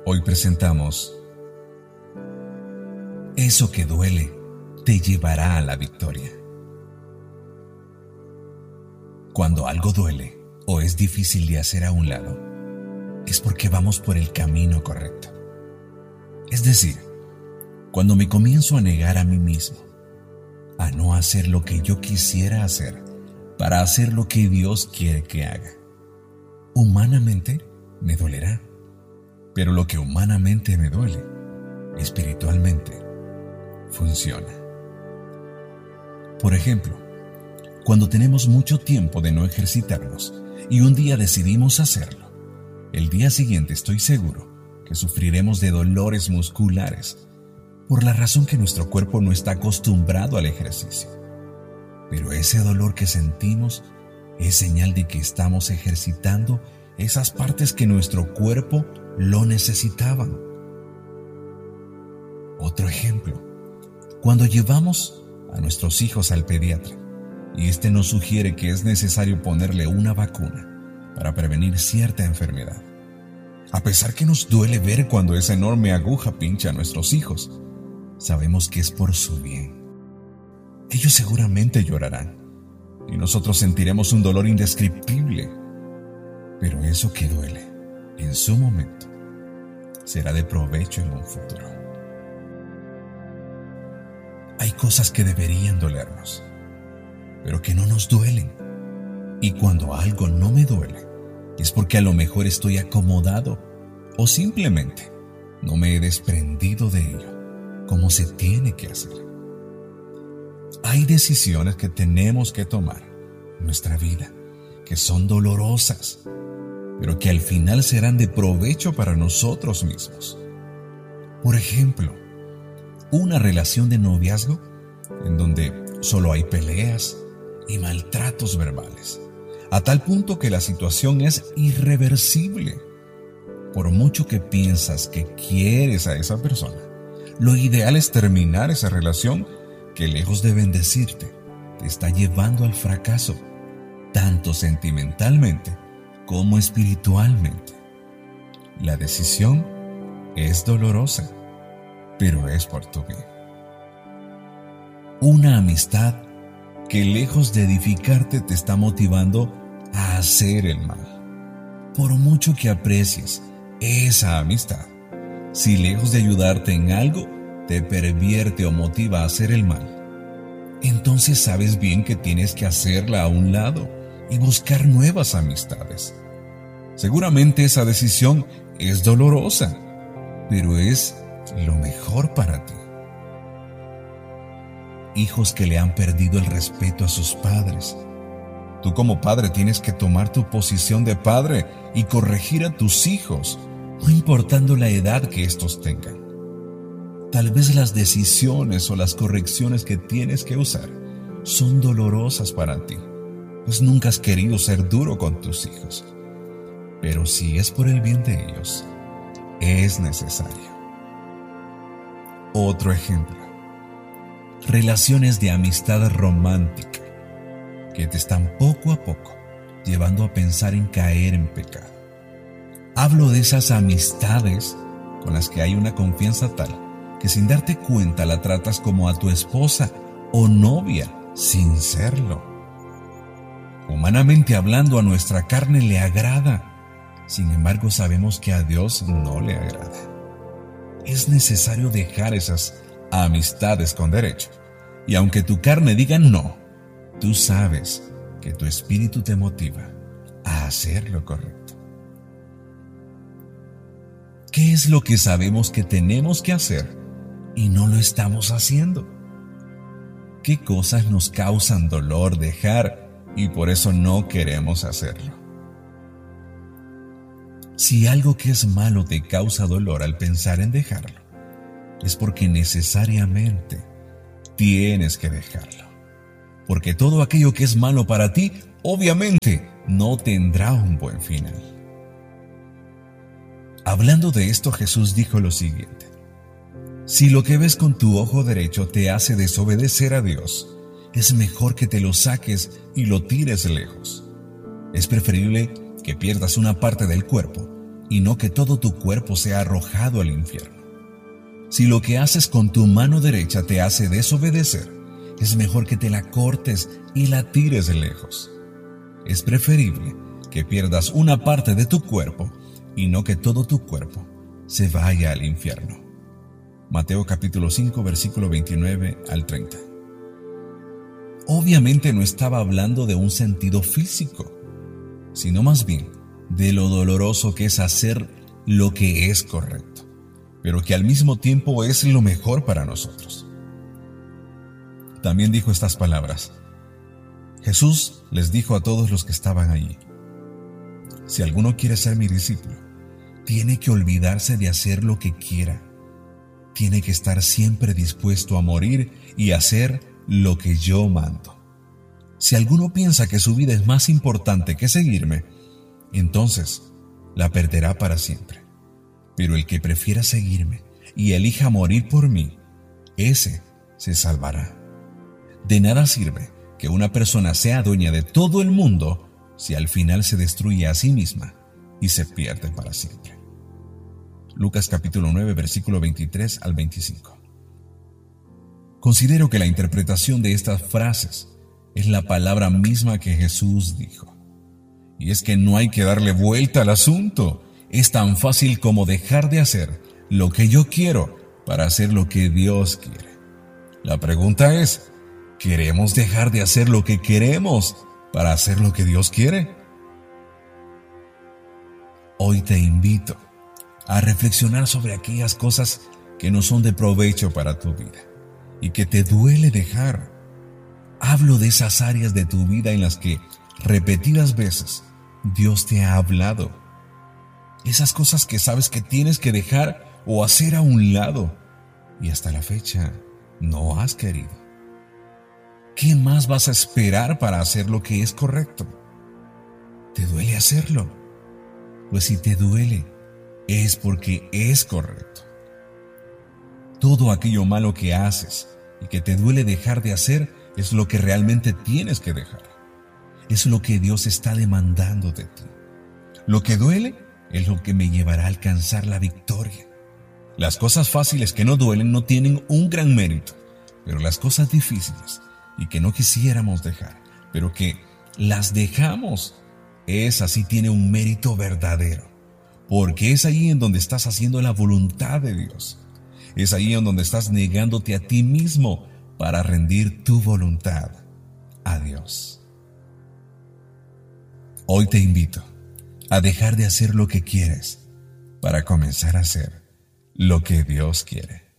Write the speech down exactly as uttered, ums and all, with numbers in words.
Hoy presentamos Eso que duele te llevará a la victoria. Cuando algo duele o es difícil de hacer a un lado, es porque vamos por el camino correcto. Es decir, cuando me comienzo a negar a mí mismo, a no hacer lo que yo quisiera hacer para hacer lo que Dios quiere que haga, humanamente me dolerá. Pero lo que humanamente me duele, espiritualmente, funciona. Por ejemplo, cuando tenemos mucho tiempo de no ejercitarnos y un día decidimos hacerlo, el día siguiente estoy seguro que sufriremos de dolores musculares por la razón que nuestro cuerpo no está acostumbrado al ejercicio. Pero ese dolor que sentimos es señal de que estamos ejercitando esas partes que nuestro cuerpo lo necesitaban. Otro ejemplo, cuando llevamos a nuestros hijos al pediatra y éste nos sugiere que es necesario ponerle una vacuna para prevenir cierta enfermedad, a pesar que nos duele ver cuando esa enorme aguja pincha a nuestros hijos, sabemos que es por su bien. Ellos seguramente llorarán y nosotros sentiremos un dolor indescriptible, pero eso que duele en su momento será de provecho en un futuro. Hay cosas que deberían dolernos, pero que no nos duelen. Y cuando algo no me duele, es porque a lo mejor estoy acomodado o simplemente no me he desprendido de ello como se tiene que hacer. Hay decisiones que tenemos que tomar en nuestra vida que son dolorosas, pero que al final serán de provecho para nosotros mismos. Por ejemplo, una relación de noviazgo en donde solo hay peleas y maltratos verbales, a tal punto que la situación es irreversible. Por mucho que piensas que quieres a esa persona, lo ideal es terminar esa relación que, lejos de bendecirte, te está llevando al fracaso, tanto sentimentalmente como espiritualmente. La decisión es dolorosa, pero es por tu bien. Una amistad que, lejos de edificarte, te está motivando a hacer el mal. Por mucho que aprecies esa amistad, si lejos de ayudarte en algo, te pervierte o motiva a hacer el mal, entonces sabes bien que tienes que hacerla a un lado y buscar nuevas amistades. Seguramente esa decisión es dolorosa, pero es lo mejor para ti. Hijos que le han perdido el respeto a sus padres. Tú como padre tienes que tomar tu posición de padre y corregir a tus hijos, no importando la edad que estos tengan. Tal vez las decisiones o las correcciones que tienes que usar son dolorosas para ti, pues nunca has querido ser duro con tus hijos. Pero si es por el bien de ellos, es necesario. Otro ejemplo, relaciones de amistad romántica que te están poco a poco llevando a pensar en caer en pecado. Hablo de esas amistades con las que hay una confianza tal que sin darte cuenta la tratas como a tu esposa o novia sin serlo. Humanamente hablando, a nuestra carne le agrada. Sin embargo, sabemos que a Dios no le agrada. Es necesario dejar esas amistades con derecho. Y aunque tu carne diga no, tú sabes que tu espíritu te motiva a hacer lo correcto. ¿Qué es lo que sabemos que tenemos que hacer y no lo estamos haciendo? ¿Qué cosas nos causan dolor dejar y por eso no queremos hacerlo? Si algo que es malo te causa dolor al pensar en dejarlo, es porque necesariamente tienes que dejarlo. Porque todo aquello que es malo para ti, obviamente, no tendrá un buen final. Hablando de esto, Jesús dijo lo siguiente: si lo que ves con tu ojo derecho te hace desobedecer a Dios, es mejor que te lo saques y lo tires lejos. Es preferible que pierdas una parte del cuerpo y no que todo tu cuerpo sea arrojado al infierno. Si lo que haces con tu mano derecha te hace desobedecer, es mejor que te la cortes y la tires de lejos. Es preferible que pierdas una parte de tu cuerpo y no que todo tu cuerpo se vaya al infierno. Mateo capítulo cinco, versículo veintinueve al treinta. Obviamente no estaba hablando de un sentido físico, sino más bien de lo doloroso que es hacer lo que es correcto, pero que al mismo tiempo es lo mejor para nosotros. También dijo estas palabras. Jesús les dijo a todos los que estaban allí: si alguno quiere ser mi discípulo, tiene que olvidarse de hacer lo que quiera. Tiene que estar siempre dispuesto a morir y hacer lo que yo mando. Si alguno piensa que su vida es más importante que seguirme, entonces la perderá para siempre. Pero el que prefiera seguirme y elija morir por mí, ese se salvará. De nada sirve que una persona sea dueña de todo el mundo si al final se destruye a sí misma y se pierde para siempre. Lucas capítulo nueve, versículo veintitrés al veinticinco. Considero que la interpretación de estas frases es la palabra misma que Jesús dijo. Y es que no hay que darle vuelta al asunto. Es tan fácil como dejar de hacer lo que yo quiero para hacer lo que Dios quiere. La pregunta es, ¿queremos dejar de hacer lo que queremos para hacer lo que Dios quiere? Hoy te invito a reflexionar sobre aquellas cosas que no son de provecho para tu vida y que te duele dejar. Hablo de esas áreas de tu vida en las que repetidas veces Dios te ha hablado. Esas cosas que sabes que tienes que dejar o hacer a un lado y hasta la fecha no has querido. ¿Qué más vas a esperar para hacer lo que es correcto? ¿Te duele hacerlo? Pues si te duele, es porque es correcto. Todo aquello malo que haces y que te duele dejar de hacer es lo que realmente tienes que dejar. Es lo que Dios está demandando de ti. Lo que duele es lo que me llevará a alcanzar la victoria. Las cosas fáciles que no duelen no tienen un gran mérito, pero las cosas difíciles y que no quisiéramos dejar, pero que las dejamos, esa sí tiene un mérito verdadero, porque es ahí en donde estás haciendo la voluntad de Dios. Es ahí en donde estás negándote a ti mismo para rendir tu voluntad a Dios. Hoy te invito a dejar de hacer lo que quieres para comenzar a hacer lo que Dios quiere.